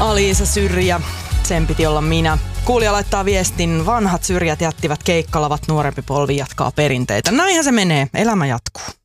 Ali-Iisa Syrjä, sen piti olla minä. Kuulija laittaa viestin, vanhat syrjät jättivät keikkalavat, nuorempi polvi jatkaa perinteitä. Näinhän se menee, elämä jatkuu.